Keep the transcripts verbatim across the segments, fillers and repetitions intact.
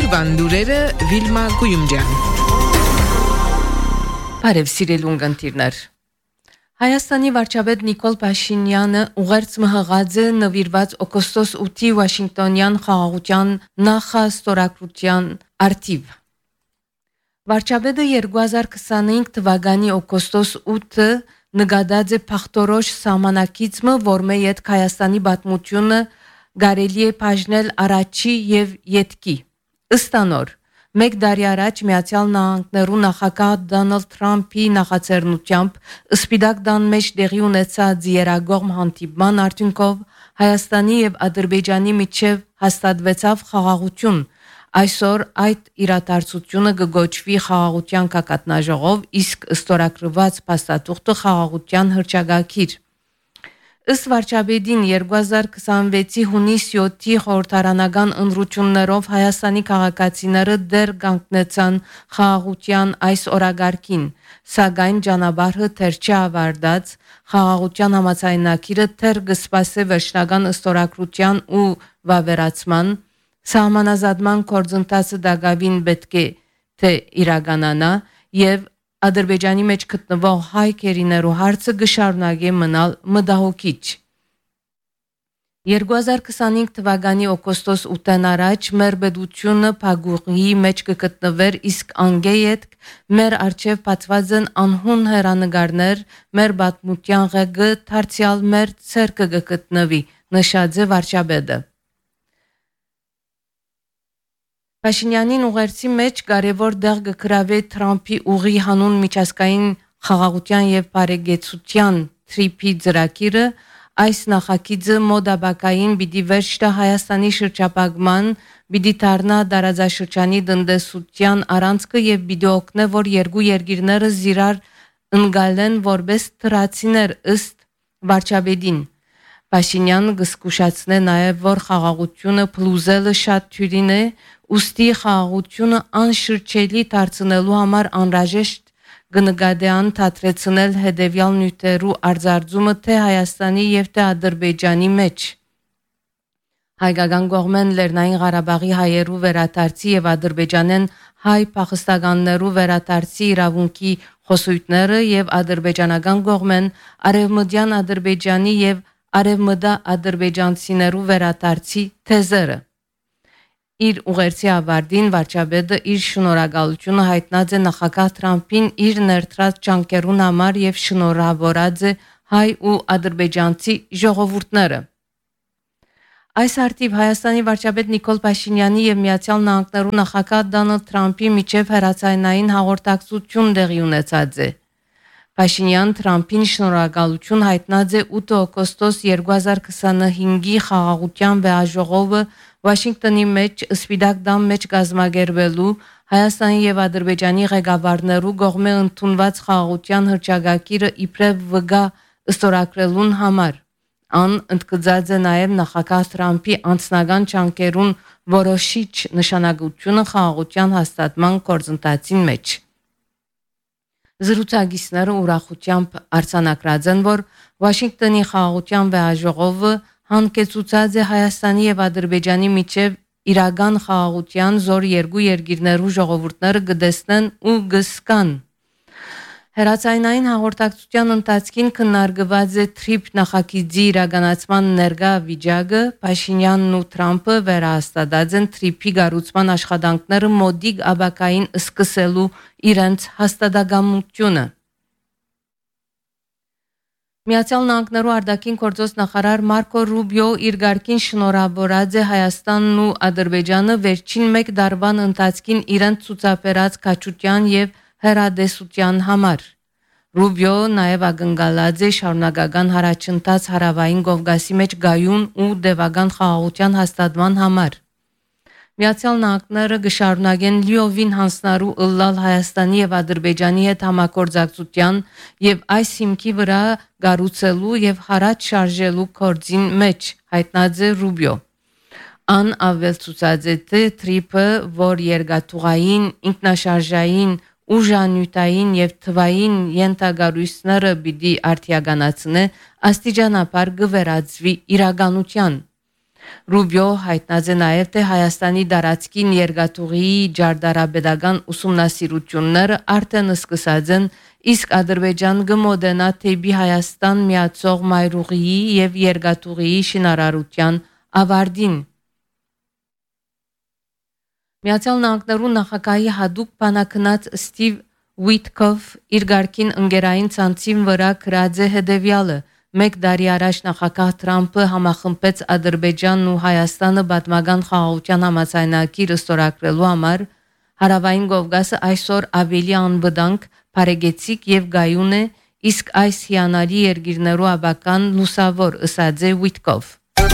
Օրվան լուրերը Վիլմա Գույումջյան։ Բարև սիրելի ունգընտիրներ։ Հայաստանի վարչապետ Նիկոլ Փաշինյանը ուղերձ մղած է նվիրված օգոստոս ութի Վաշինգտոնյան խաղաղության նախաստորագրության արդիվ։ Վարչապետը երկու հազար քսանհինգ թվականի օգոստոս ութը նկատած է փախտորոշ սահմանակիցը, որմե յետ Հայաստանի պատմությունը կարելի է բաժնել առաջի եւ ետքի։ Ըստ անոր, մեկ տարի առաջ Միացյալ Նահանգներու նախագահ Դոնալդ Թրամփի նախաձեռնությամբ Սպիտակ տան մեջ տեղի ունեցած երագողմ հանդիպման արդյունքով Հայաստանի եւ Ադրբեջանի միջև հաստատվեցավ խաղաղություն։ Այսօր այդ իրադարձությունը կգոչվի խաղաղության կակատնաժողով, իսկ ստորագրված փաստաթուղթը խաղաղության հռչակագիր։ Ըստ վարչապետին երկու հազար քսանվեցի հունիս յոթի խորհրդարանական ընտրություններով Հայաստանի քաղաքացիները դեռ կանգնեցան խաղաղության այս օրագարկին, սակայն ճանապարհը դեռ չավարտած, խաղաղության համաձայնագիրը դեռ կսպասե վերջնական ստորագրության ու վավերացման, սահմանազատման գործընթացը դակավին պետք է թե իրականանա եւ Ադրբեջանի մեջ գտնվող հայ քերիներու հարցը կշարունակի մնալ մտահոգիչ։ երկու հազար քսանհինգ թվականի օգոստոս ութին առաջ մեր պետությունը փակուղի մեջ կգտնվեր, իսկ անգեյետ մեր արչև բացված են անհուն հերանեկարներ, մեր պատմության ղեկը դարձյալ մեր ցերկը կգտնվի, նշած է վարչապետը։ Փաշինյանին ուղերձի մեջ կարևոր դեղ կգրավե Թրամփի ուղի հանուն միջազգային խաղաղության եւ բարեկեցության թրիփի ծրագիրը, այս նախագիծը մոդաբակային պիտի վերջ տա Հայաստանի շրջապակման, պիտի դառնա տարածաշրջանի տնտեսության առանցքը եւ պիտի օգնե, որ երկու երկիրները զիրար ընկալեն որպես թրացիներ ըստ վարչապետին։ Փաշինյանը կզգուշացնե նաև, որ խաղաղությունը փլուզելը շատ թյուրին է, ուստի խաղաղությունը անշրջելի դարձնելու համար անհրաժեշտ կնկատեան թատրեցնել հետևյալ նյութերու արձարծումը թե Հայաստանի եւ թե Ադրբեջանի մեջ։ Հայկական կողմեն Լեռնային Ղարաբաղի հայերու վերադարձի եւ Ադրբեջանեն հայ փախստականներու վերադարձի իրավունքի խոսույթները եւ ադրբեջանական կողմեն արևմտյան Ադրբեջանի եւ արևմտա ադրբեջանցիներու վերադարձի թեզերը։ Իր ուղերձի ավարտին վարչապետը իր շնորհակալությունը հայտնած է նախագահ Թրամփին իր ներդրած ջանքերուն համար եւ շնորհավորած է հայ ու ադրբեջանցի ժողովուրդները։ Այս արդիվ Հայաստանի վարչապետ Նիկոլ Փաշինյանի եւ Միացյալ Նահանգներու նախագահ Դոնալդ Թրամփի միջև հերացայնային հաղորդակցություն տեղի ունեցած է։ Փաշինյան Թրամփին շնորհակալություն հայտնած է ութ օգոստոս երկու հազար քսանհինգի խաղաղության վեաժողովը Վաշինգտոնի մեջ Սպիտակ տան մեջ կազմակերպելու Հայաստանի եւ Ադրբեջանի ղեկավարներու կողմէ ընդունված խաղաղության հռչակագիրը իբրև վգա ստորագրելուն համար։ Ան ընդգծած է նաև նախագահ Թրամփի անձնական ջանքերուն որոշիչ նշանակությունը խաղաղության հաստատման գործընթացին մեջ։ Զրուցակիցները ուրախությամբ արձանագրած են, որ Վաշինգտոնի խաղաղության վեաժողովը հանգեցուցած է Հայաստանի եւ Ադրբեջանի միջև իրական խաղաղության զոր երկու երկիրներու ժողովուրդները կտեսնեն ու կզգան։ Հերացայնային հաղորդակցության ընթացքին քննարկված է թրիփ նախագիծի իրականացման ներկա վիճակը, Փաշինյանն ու Թրամփը վերահաստատած են թրիփի կառուցման աշխատանքները մոդիկ աբակային սկսելու իրենց հաստատակամությունը։ Միացյալ Նահանգներու արտաքին գործոս նախարար Մարկո Ռուբիո իր ղարքին շնորհավորած է Հայաստանն ու Ադրբեջանը վերջին մեկ դարվան ընթացքին իրենց ցուցաբերած քաջության եւ հերադեսության համար։ Ռուբիո նաև ակնկալած է շարունակական հարաճընթաց հարավային Կովկասի մեջ գայուն ու դեպական խաղաղության հաստատման համար։ Միացյալ Նահանգները կշարունակեն լիովին հանձնարարու ըլլալ Հայաստանի եւ Ադրբեջանի հետ համագործակցության եւ այս հիմքի վրա կառուցելու եւ հարաճ շարժելու գործին մեջ, հայտնած է Ռուբիո։ Ան ավելցուցած է թե թրիփը, որ երկաթուղային, ինքնաշարժային, ուժանյութային եւ թվային ենթագարույցները պիտի արդիականացնե, աստիճանաբար կվերածվի իրականության։ Ռուբիո հայտնած է նաև թե Հայաստանի դարածքին երկաթուղիի ջարդարաբեդական ուսումնասիրությունները արդեն սկսած են, իսկ Ադրբեջան գմոդենա թեպի Հայաստան միացող մայրուղիի եւ երկաթուղիի շինարարության ավարտին։ Միացյալ Նահանգներու նախագահի հadoop բանակնած Ստիվ Ուիտկոֆ իր ղարքին ընկերային ցանցին վրա գրած է հետևյալը. Մեկ տարի առաջ նախագահ Թրամփը համախմբեց Ադրբեջանն ու Հայաստանը պատմական խաղաղության համաձայնագիրը ստորագրելու համար, Հարավային Կովկասը այսօր ավելի անվտանգ, բարեգեցիկ եւ գայուն է, իսկ այս հիանալի երկիրներու աբական լուսավոր, ըսած է Ուիտկոֆ։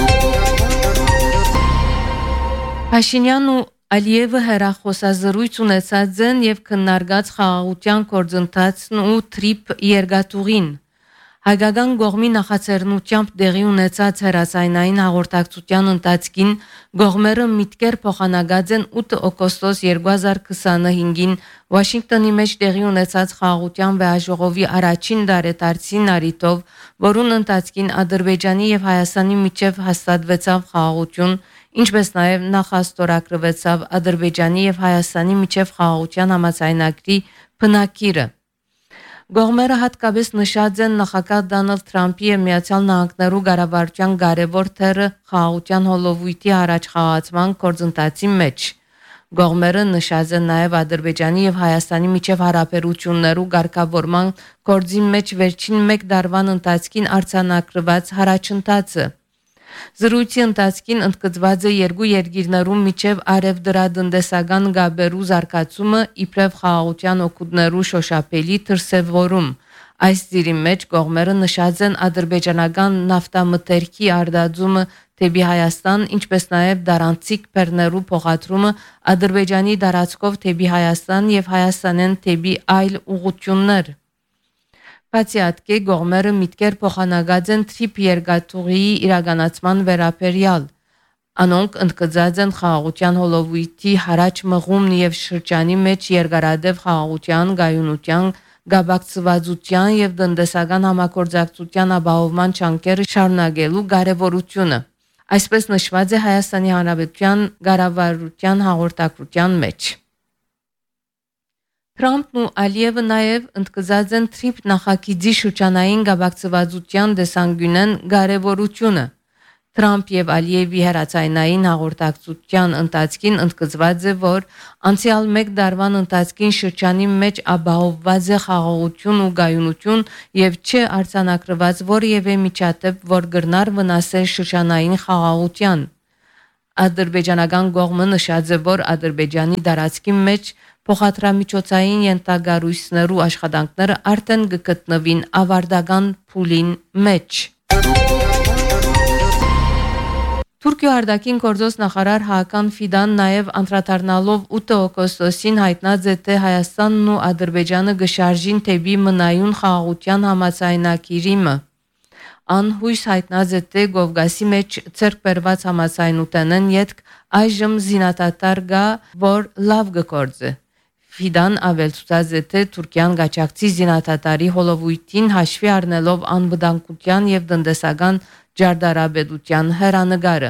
Փաշինյանն ու Ալիևը հերախոսազրույց ունեցած են եւ քննարկած խաղաղության գործընթացն ու թրիփ երկաթուղին։ Հայկական կողմի նախաձեռնությամբ դեղի ունեցած հերացայնային հաղորդակցության ընթացքին կողմերը միտքեր փոխանցած են ութ օգոստոս երկու հազար քսանհինգին Վաշինգտոնի մեջ տեղի ունեցած խաղաղության վեհաժողովի առաջին դարետարցին արիտով, որուն ընթացքին Ադրբեջանի եւ Հայաստանի միջև հաստատվեցավ խաղաղություն, ինչպես նաև նախաստորագրվեցավ Ադրբեջանի եւ Հայաստանի միջև խաղաղության համաձայնագրի բնակիրը։ Կողմերը հատկապես նշած են նախագահ Դոնալդ Թրամփի եւ Միացյալ Նահանգներու ղարավարության կարևոր թերը խաղաղության հոլովույթի առաջխաղացման գործընթացի մեջ։ Կողմերը նշած են նաև Ադրբեջանի եւ Հայաստանի միջև հարաբերություններու ղեկավարման գործի մեջ վերջին մեկ տարվան ընթացքին արձանագրված հարաճընթացը։ Զրույցի ընթացքին ընդգծված է երկու երկիրներու միջև արևդրատնտեսական գաբերու զարգացումը իբրև խաղաղության օգուտներու շոշափելի դրսևորում։ Այս ծիրի մեջ կողմերը նշած են ադրբեջանական նավթամթերքի արտադրումը թեպի Հայաստան, ինչպես նաև դարանցիկ բեռներու փոխադրումը Ադրբեջանի դարածքով թեպի Հայաստան եւ Հայաստանեն թեպի այլ ուղղություններ։ Բացի այդ, կողմերը միտքեր փոխանցած են թրիփ երկաթուղիի իրականացման վերաբերյալ։ Անոնք ընդգծած են խաղաղության հոլովույթի հարաճ մղումն եւ շրջանի մեջ երկարադեպ խաղաղության, գայունության, գաբակցվածության եւ տնտեսական համագործակցության ապահովման չանքերը շարունակելու կարեւորությունը։ Այսպես նշված է Հայաստանի Հանրապետության ղարավարության հաղորդակցության մեջ։ Թրամփն ու Ալիևը նաև ընդգծած են թրիփ նախագիծի շրջանային գաբակցվածության դեսանգյունեն կարևորությունը։ Թրամփ եւ Ալիևի հերացայնային հաղորդակցության ընթացքին ընդգծված է, որ անցյալ մեկ տարվան ընթացքին շրջանի մեջ ապահովված է խաղաղություն ու գայունություն եւ չէ արձանագրված որևէ միջադեպ, որ գրնար վնասել շրջանային խաղաղության։ Ադրբեջանական կողմը նշած է, որ Ադրբեջանի դարածքի մեջ փոխադրամիջոցային ենթագարույցներու աշխատանքները արդեն կգտնվին ավարտական փուլին մեջ։ Թուրքիա արտաքին գործոս նախարար Հական Ֆիդան նաև անդրադառնալով ութ օգոստոսին հայտնած է, թե Հայաստանն ու Ադրբեջանը գշարժին թեպի մնայուն խաղաղության համաձայնագիրը։ Ան հույս հայտնած է, թե Կովկասի մեջ ցերկ բերված համաձայնութենեն յետք այժմ զինադադար գա, որ լավ գործի։ Ֆիդան ավելցուած է, թե Թուրքիան գաչակցի զինադադարի հոլովույթին հաշվի առնելով անվտանգության եւ տնտեսական ջարդարաբեդության հեռանկարը։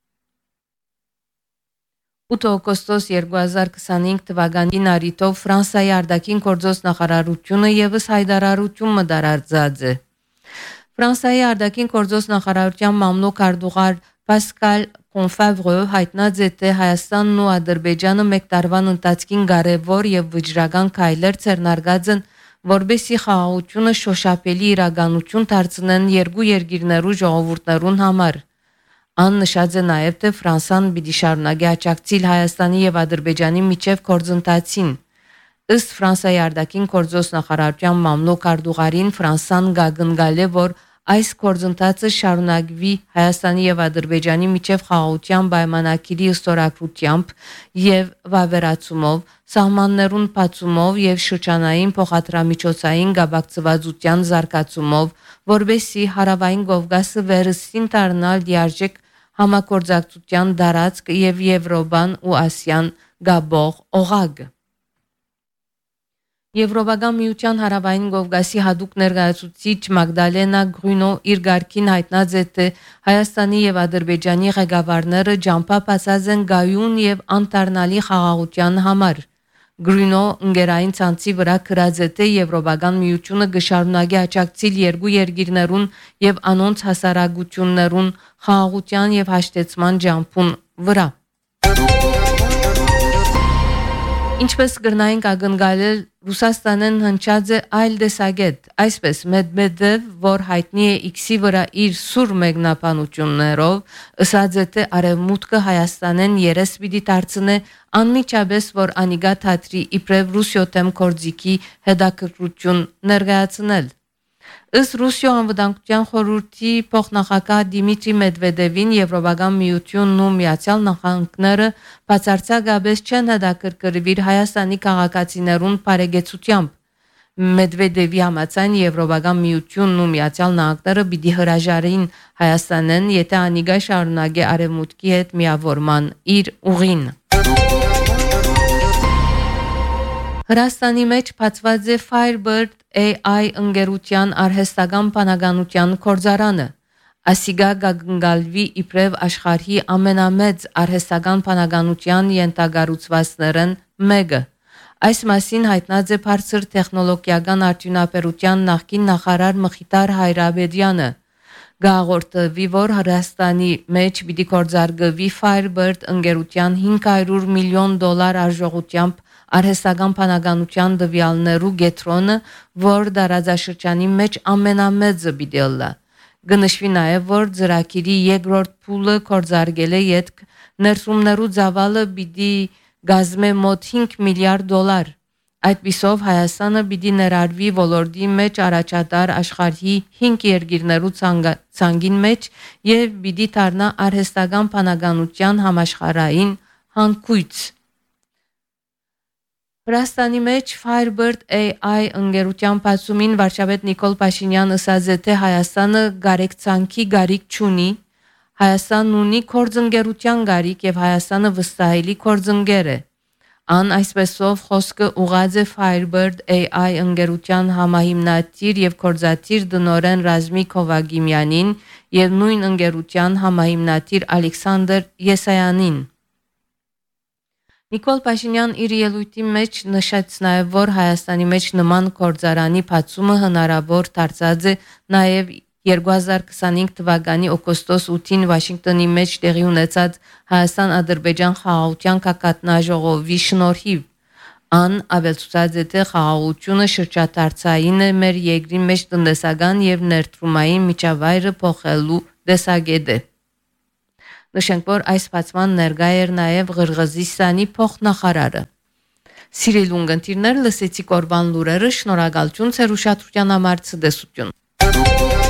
ութ օգոստոս երկու հազար քսանհինգ թվականին արիտով Ֆրանսիայի արտաքին գործոս նախարարությունը եւս հայտարարություն մտարարձած է։ Ֆրանսիայի արտաքին գործոս նախարարության մամլոք արտուղար Պասկալ Կոնֆավրը հայտնած է, թե Հայաստանն ու Ադրբեջանը մեկ տարվան ընթացքին կարևոր եւ վճռական քայլեր ձեռնարկած են, որբեսի խաղաղությունը շոշափելի իրականություն դարձնեն երկու երկիրներու ժողովուրդներուն համար։ Ան նշած է նաև, թե Ֆրանսան պիտի շարունակի աջակցել Հայաստանի եւ Ադրբեջանի միջև գործընթացին։ Ըստ Ֆրանսիայի արտաքին գործոս նախարարության մամլոք արտուղարին Ֆրանսան գագնգալ է, որ այս գործընթացը շարունակվի Հայաստանի եւ Ադրբեջանի միջև խաղաղության պայմանագիրի ստորագրությամբ եւ վավերացումով, սահմաններուն բացումով եւ շրջանային փոխադրամիջոցային գաբակցվածության զարգացումով, որբեսի Հարավային Կովկասը վերստին դառնալ լիարժեք համագործակցության դարածք եւ Եվրոպան ու Ասիան գաբող օղակ։ Եվրոպական միության հարավային Կովկասի հատուկ ներկայացուցիչ Մագդալենա Գրունո իր գարքին հայտնած է, թե Հայաստանի եւ Ադրբեջանի ղեկավարները ջամփապ ասած են գայուն եւ անտառնալի խաղաղության համար։ Գրունո ընկերային ցանցի վրա գրած է, թե Եվրոպական միությունը գշարունակի աջակցել երկու երկիրներուն եւ անոնց հասարակություններուն խաղաղության եւ հաշտեցման ջամփուն վրա։ Ինչպես գրնային կագնգալել Ռուսաստանեն հնչած է այլ դեսագետ, այսպես Մեդմեդև, որ հայտնի է X-ի վրա իր սուր մեկնաբանություններով, ըսած է, թե արևմուտքը Հայաստանեն երես պիտի դարձնե անմիջապես, որ անիգա թատրի իբրև Ռուսիո դեմ կորձիկի հետաքրքրություն ներկայացնել։ Ըստ Ռուսիո անվտանգության խորհրդի փոխնախագահ Դիմիտրի Մեդվեդևին Եվրոպական միությունն ու Միացյալ Նահանգները բացարձակապես չեն հետաքրքրվիր Հայաստանի քաղաքացիներուն բարեկեցությամբ։ Մեդվեդևի համաձայն Եվրոպական միությունն ու Միացյալ Նահանգները պիտի հրաժարեին Հայաստանեն, եթե անիգա շարունակի արևմուտքի հետ միավորման իր ուղին։ Հրաստանի մեջ բացված է Firebird A I ընկերության արհեստական բանականության կորձարանը։ Ասիգա գագնգալվի իբրև աշխարհի ամենամեծ արհեստական բանականության ենթագառուցվածքներն մեկը։ Այս մասին հայտնած է բարձր տեխնոլոգիական արդյունաբերության նախկին նախարար Մխիթար Հայրաբեդյանը։ Գաղորդվի, որ Հրաստանի մեջ պիտի կորձարկվի Firebird ընկերության հինգ հարյուր միլիոն դոլար արժողությամբ արհեստական բանականության դվյալներու գետրոնը, որ դարաձաշրջանի մեջ ամենամեծը պիտի լա։ Գնշվի նաև, որ ծրագիրի երկրորդ փուլը կորձարկել է յետք ներսումներու ծավալը պիտի գազմե մոտ հինգ միլիարդ դոլար։ Այդպիսով Հայաստանը պիտի ներառվի ոլորտի մեջ առաջատար աշխարհի հինգ երկիրներու ցանգին մեջ եւ պիտի դառնա արհեստական բանականության համաշխարհային հանգույց։ Հրաստանի մեջ Firebird A I ընկերության բացումին վարչապետ Նիկոլ Փաշինյան ասաց է, թե Հայաստանը գարեկցանքի գարիք չունի, Հայաստանն ունի կորձընկերության գարիք եւ Հայաստանը վստահելի կորձընկեր է։ Ան այսպեսով խոսքը ուղղած է Firebird A I ընկերության համահիմնադիր եւ կորձատիր դնորեն Ռազմիկ Հովագիմյանին եւ նույն ընկերության համահիմնադիր Ալեքսանդր Եսայանին։ Նիկոլ Փաշինյան իր ելույթի մեջ նշեց նաև, որ Հայաստանի մեջ նման կորձարանի բացումը հնարավոր դարձած է նաև երկու հազար քսանհինգ թվականի օգոստոս ութին Վաշինգտոնի մեջ տեղի ունեցած Հայաստան-Ադրբեջան խաղաղության կակատնաժողովի շնորհիվ։ Ան ավելցուցած է, թե խաղաղությունը շրջադարձային է մեր երկրի մեջ տնտեսական եւ ներդրումային միջավայրը փոխելու դեսագետ է։ Նշենք, որ այս բացման ներկա էր նաև Ղրղզստանի փոխնախարարը։ Սիրելի ունգընտիրներ, լսեցիք օրվան լուրերը, շնորհակալություն ձեր ուշադրության համար, ցտեսություն։